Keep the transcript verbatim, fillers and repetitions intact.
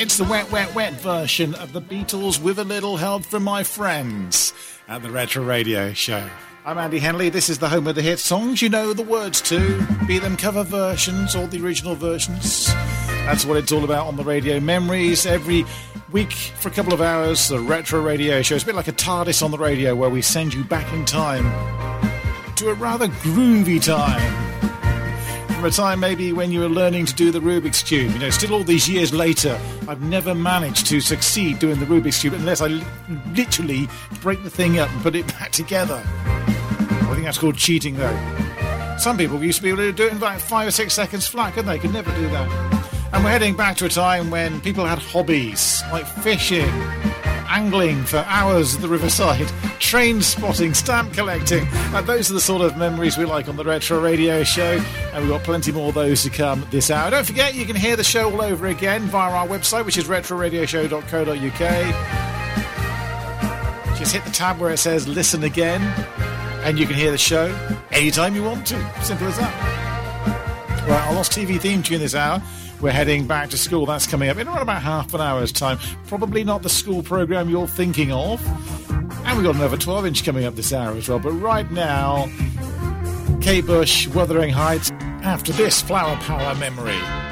It's the wet, wet, wet version of the Beatles with a little help from my friends at the Retro Radio Show. I'm Andy Henley. This is the home of the hit songs you know the words to, be them cover versions or the original versions. That's what it's all about on the radio. Memories every week for a couple of hours. The Retro Radio Show. It's a bit like a TARDIS on the radio where we send you back in time to a rather groovy time. From a time maybe when you were learning to do the Rubik's Cube. You know, still all these years later, I've never managed to succeed doing the Rubik's Cube unless I li- literally break the thing up and put it back together. I think that's called cheating, though. Some people used to be able to do it in like five or six seconds flat, couldn't they? Could never do that. And we're heading back to a time when people had hobbies like fishing, angling for hours at the riverside, train spotting, stamp collecting. And those are the sort of memories we like on the Retro Radio Show. And we've got plenty more of those to come this hour. Don't forget, you can hear the show all over again via our website, which is retro radio show dot co dot uk. Just hit the tab where it says Listen Again, and you can hear the show anytime you want to. Simple as that. Right, our Lost T V theme tune this hour. We're heading back to school. That's coming up in around about half an hour's time. Probably not the school programme you're thinking of. And we've got another twelve inch coming up this hour as well. But right now, Kate Bush, Wuthering Heights, after this Flower Power memory.